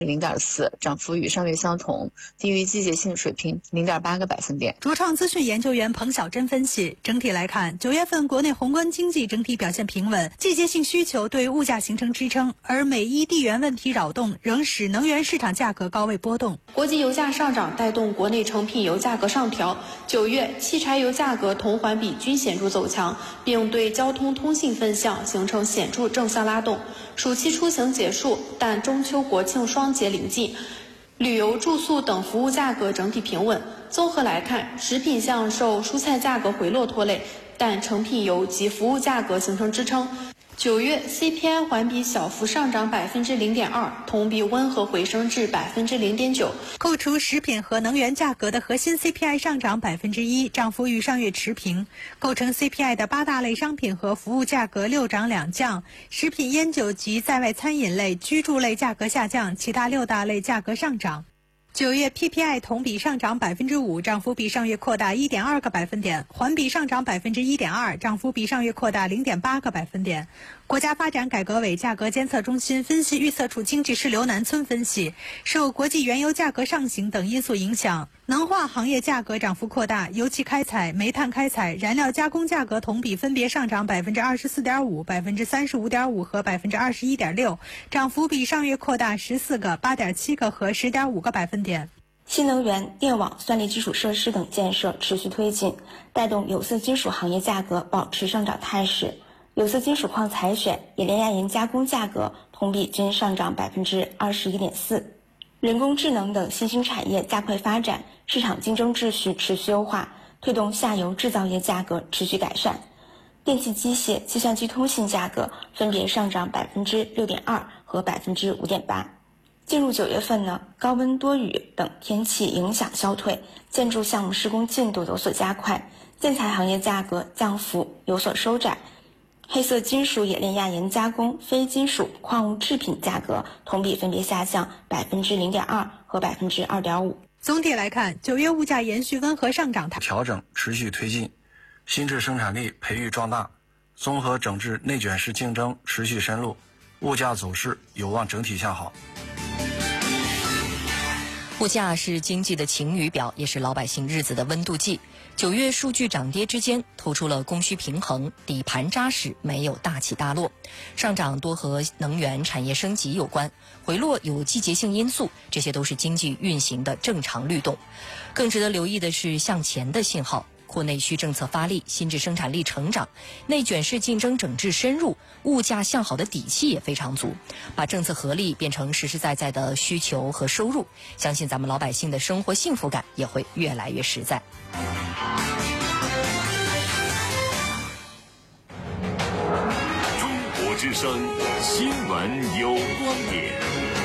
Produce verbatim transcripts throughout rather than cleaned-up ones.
零点四，涨幅与上月相同，低于季节性水平零点八个百分点。 卓创资讯研究员彭晓珍分析，整体来看，九月份国内宏观经济整体表现平稳，季节性需求对物价形成支撑，而美伊地缘问题扰动仍使能源市场价格高位波动。 国际油价上涨带动国内成品油价格上调，九月汽柴油价格同环比均显著走强，并对交通通信分项形成显著正向拉动。暑期出行结束，但中秋国庆双节临近，旅游、住宿等服务价格整体平稳。综合来看，食品项受蔬菜价格回落拖累，但成品油及服务价格形成支撑。九月 C P I 环比小幅上涨百分之零点二，同比温和回升至百分之零点九。 扣除食品和能源价格的核心 C P I 上涨百分之一，涨幅与上月持平。构成 C P I 的八大类商品和服务价格六涨两降，食品、烟酒及在外餐饮类、居住类价格下降，其他六大类价格上涨。九月 P P I 同比上涨百分之五，涨幅比上月扩大一点二个百分点，环比上涨百分之一点二，涨幅比上月扩大零点八个百分点。国家发展改革委价格监测中心分析预测处经济师刘南村分析，受国际原油价格上行等因素影响，能化行业价格涨幅扩大，油气开采、煤炭开采、燃料加工价格同比分别上涨百分之二十四点五、百分之三十五点五和百分之二十一点六，涨幅比上月扩大十四个、八点七个和十点五个百分点。 新能源、电网、算力基础设施等建设持续推进，带动有色金属行业价格保持上涨态势。有色金属矿采选、冶炼亚盐加工价格同比均上涨百分之二十一点四。人工智能等新兴产业加快发展，市场竞争秩序持续优化，推动下游制造业价格持续改善。电气机械、计算机通信价格分别上涨百分之六点二和百分之五点八。进入九月份呢，高温多雨等天气影响消退，建筑项目施工进度有所加快，建材行业价格降幅有所收窄。黑色金属冶炼亚盐加工、非金属矿物制品价格同比分别下降百分之零点二和百分之二点五。 总体来看，九月物价延续温和上涨态， 调整持续推进，新质生产力培育壮大，综合整治内卷式竞争持续深入，物价走势有望整体向好。 物价是经济的晴雨表，也是老百姓日子的温度计。九月数据涨跌之间突出了供需平衡，底盘扎实，没有大起大落。上涨多和能源产业升级有关，回落有季节性因素，这些都是经济运行的正常律动。更值得留意的是向前的信号。扩内需政策发力，新质生产力成长，内卷式竞争整治深入，物价向好的底气也非常足，把政策合力变成实实在在的需求和收入，相信咱们老百姓的生活幸福感也会越来越实在。 中国之声新闻有观点，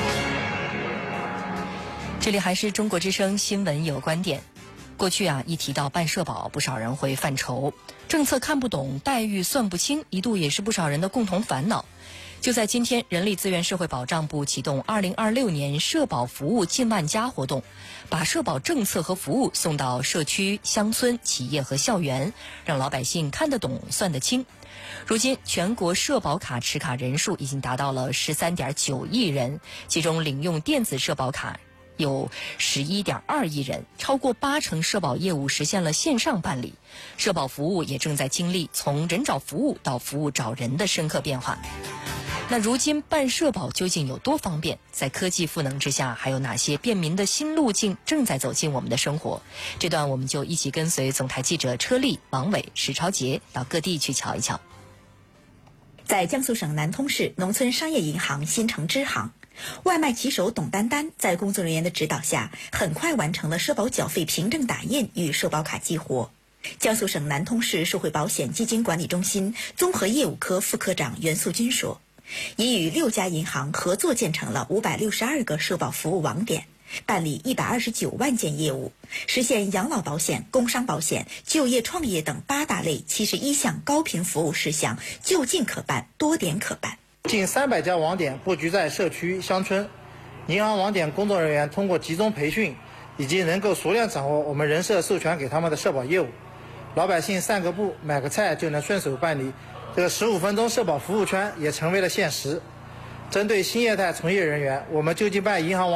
这里还是中国之声新闻有观点。过去啊，一提到办社保，不少人会犯愁，政策看不懂，待遇算不清，一度也是不少人的共同烦恼。就在今天，人力资源社会保障部启动二零二六年社保服务近万家活动，把社保政策和服务送到社区、乡村、企业和校园，让老百姓看得懂、算得清。如今，全国社保卡持卡人数已经达到了十三点九亿人，其中领用电子社保卡有十一点二亿人，超过八成社保业务实现了线上办理，社保服务也正在经历从人找服务到服务找人的深刻变化。那如今办社保究竟有多方便？在科技赋能之下，还有哪些便民的新路径正在走进我们的生活？这段我们就一起跟随总台记者车丽、王伟、史超杰到各地去瞧一瞧。 在江苏省南通市农村商业银行新城支行，外卖骑手董丹丹在工作人员的指导下，很快完成了社保缴费凭证打印与社保卡激活。江苏省南通市社会保险基金管理中心综合业务科副科长袁素军说，已与六家银行合作建成了五百六十二个社保服务网点，办理一百二十九万件业务，实现养老保险、工伤保险、就业创业等八大类七十一项高频服务事项，就近可办，多点可办。 近三百家网点布局在社区、乡村，银行网点工作人员通过集中培训，以及能够熟练掌握我们人社授权给他们的社保业务，老百姓散个步、买个菜就能顺手办理，这个十五分钟社保服务圈也成为了现实。 针对新业态从业人员，我们救济办银行网